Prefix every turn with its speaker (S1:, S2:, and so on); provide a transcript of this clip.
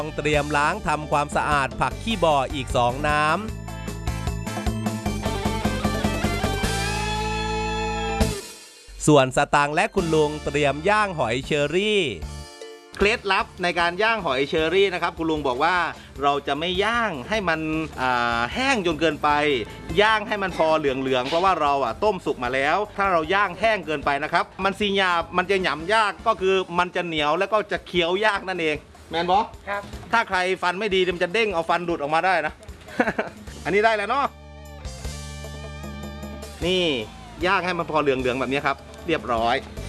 S1: ต้องเตรียมล้างทำความสะอาดผักขี้บ่ออีก2น้ำส่วนสตางค์และคุณลุงเตรียมย่างหอยเชอรี่เคล็ดลับในการย่างหอยเชอรี่นะครับคุณลุงบอกว่าเราจะไม่ย่างให้มันแห้งจนเกินไปย่างให้มันพอเหลืองๆเพราะว่าเราต้มสุกมาแล้วถ้าเราย่างแห้งเกินไปนะครับมันซีหยาบมันจะหยำยากก็คือมันจะเหนียวแล้วก็จะเคี้ยวยากนั่นเองแมนบอครับถ้าใครฟันไม่ดีมันจะเด้งเอาฟันดูดออกมาได้นะ อันนี้ได้แล้วเนาะนี่ย่างให้มันพอเหลืองๆแบบนี้ครับเรียบร้อย